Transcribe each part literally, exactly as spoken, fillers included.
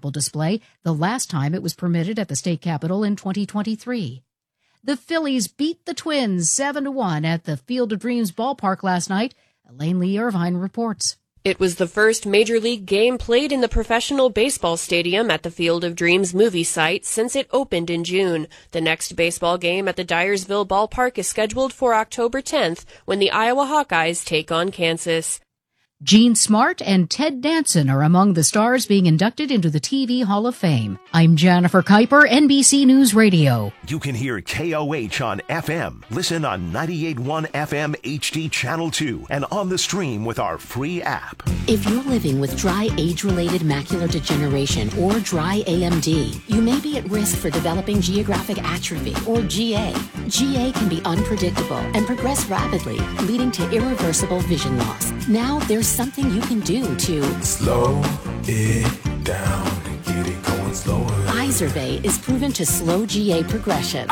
sample display the last time it was permitted at the state capitol in twenty twenty-three. The Phillies beat the Twins seven to one at the Field of Dreams ballpark last night. Elaine Lee Irvine reports. It was the first Major League game played in the professional baseball stadium at the Field of Dreams movie site since it opened in June. The next baseball game at the Dyersville ballpark is scheduled for October tenth when the Iowa Hawkeyes take on Kansas. Gene Smart and Ted Danson are among the stars being inducted into the T V Hall of Fame. I'm Jennifer Kuiper, N B C News Radio. You can hear K O H on F M. Listen on ninety-eight point one F M H D Channel two and on the stream with our free app. If you're living with dry age-related macular degeneration or dry A M D, you may be at risk for developing geographic atrophy or G A. G A can be unpredictable and progress rapidly, leading to irreversible vision loss. Now there's something you can do to slow it down and get it going slower. Izervay is proven to slow G A progression.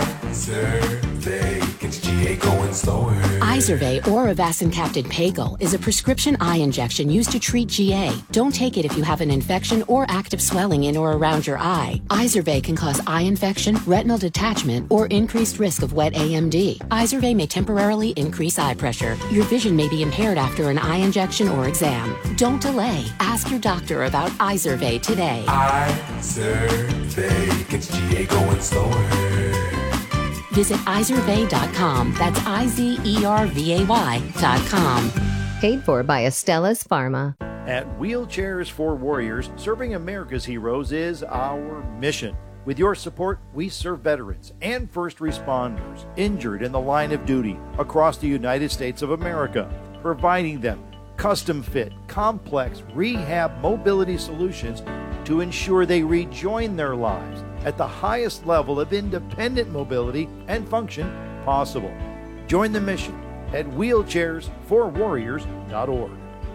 Izervay gets G A going slower. Izervay or avacincaptad pegol is a prescription eye injection used to treat G A. Don't take it if you have an infection or active swelling in or around your eye. Izervay can cause eye infection, retinal detachment, or increased risk of wet A M D. Izervay may temporarily increase eye pressure. Your vision may be impaired after an eye injection or exam. Don't delay. Ask your doctor about Izervay today. Izervay gets G A going slower. Visit Izervay dot com. That's I Z E R V A Y dot com. Paid for by Astellas Pharma. At Wheelchairs for Warriors, serving America's heroes is our mission. With your support, we serve veterans and first responders injured in the line of duty across the United States of America, providing them custom-fit, complex rehab mobility solutions to ensure they rejoin their lives at the highest level of independent mobility and function possible. Join the mission at wheelchairs for warriors dot org.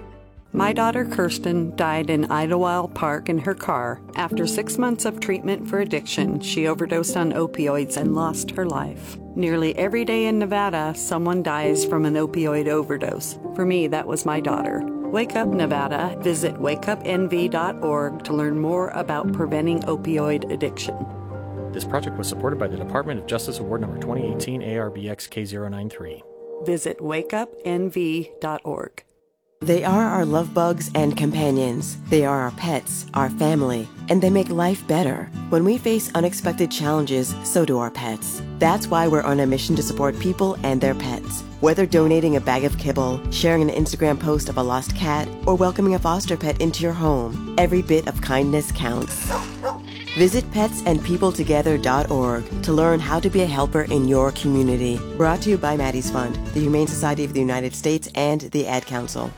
My daughter Kirsten died in Idlewild Park in her car. After six months of treatment for addiction, she overdosed on opioids and lost her life. Nearly every day in Nevada, someone dies from an opioid overdose. For me, that was my daughter. Wake Up Nevada. Visit wake up N V dot org to learn more about preventing opioid addiction. This project was supported by the Department of Justice Award Number twenty eighteen A R B X K zero nine three. Visit wake up N V dot org. They are our love bugs and companions. They are our pets, our family, and they make life better. When we face unexpected challenges, so do our pets. That's why we're on a mission to support people and their pets. Whether donating a bag of kibble, sharing an Instagram post of a lost cat, or welcoming a foster pet into your home, every bit of kindness counts. Visit pets and people together dot org to learn how to be a helper in your community. Brought to you by Maddie's Fund, the Humane Society of the United States, and the Ad Council.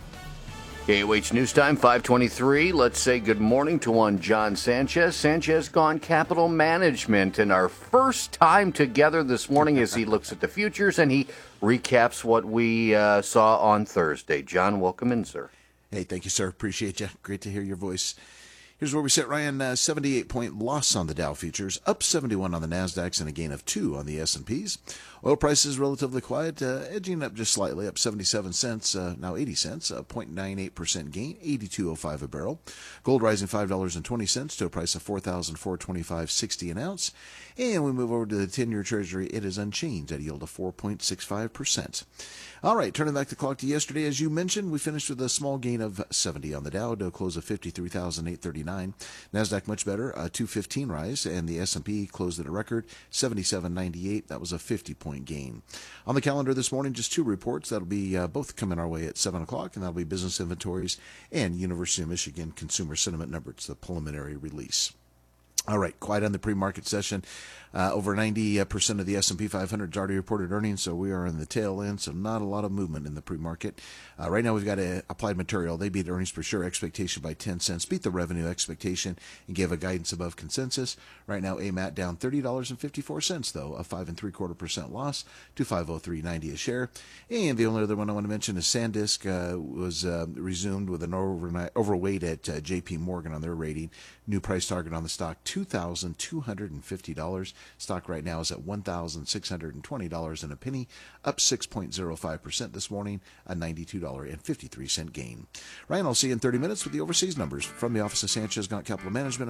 K O H News Time, five twenty-three. Let's say good morning to one John Sanchez. Sanchez Gone Capital Management. And our first time together this morning as he looks at the futures and he recaps what we uh, saw on Thursday. John, welcome in, sir. Hey, thank you, sir. Appreciate you. Great to hear your voice. Here's where we sit, Ryan. Uh, seventy-eight point loss on the Dow futures, up seventy-one on the NASDAQs, and a gain of two on the S and Ps. Oil prices relatively quiet, uh, edging up just slightly, up seventy-seven cents, uh, now eighty cents, a zero point nine eight percent gain, eighty-two oh five a barrel. Gold rising five dollars and twenty cents to a price of four thousand four hundred twenty-five dollars and sixty cents an ounce. And we move over to the ten-year Treasury. It is unchanged at a yield of four point six five percent. All right, turning back the clock to yesterday, as you mentioned, we finished with a small gain of seventy on the Dow, to a close of fifty-three thousand eight hundred thirty-nine. NASDAQ much better, a two fifteen rise, and the S and P closed at a record seventy-seven ninety-eight. That was a fifty-point gain. On the calendar this morning, just two reports. That'll be uh, both coming our way at seven o'clock, and that'll be business inventories and University of Michigan consumer sentiment number. It's the preliminary release. All right, quiet on the pre-market session. Uh, over ninety percent of the S and P five hundred has already reported earnings, so we are in the tail end, so not a lot of movement in the pre-market. Uh, right now we've got a Applied Material. They beat earnings per share expectation by ten cents, beat the revenue expectation, and gave a guidance above consensus. Right now A M A T down thirty dollars and fifty-four cents, though, a five and three quarter percent loss to five oh three ninety a share. And the only other one I want to mention is SanDisk uh, was uh, resumed with an overnight, overweight at uh, J P Morgan on their rating. New price target on the stock, two thousand two hundred fifty dollars. Stock right now is at one thousand six hundred twenty dollars and a penny, up six point oh five percent this morning, a ninety-two dollars and fifty-three cents gain. Ryan, I'll see you in thirty minutes with the overseas numbers from the office of Sanchez Gaunt Capital Management.